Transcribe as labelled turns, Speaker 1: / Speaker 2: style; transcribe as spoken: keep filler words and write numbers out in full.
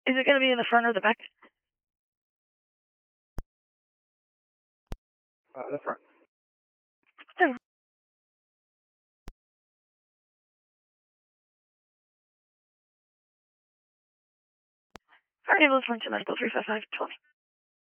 Speaker 1: Is it going to be in the front or the back?
Speaker 2: Uh, the front.
Speaker 1: Oh. Our ambulance went to medical three five five, twelve.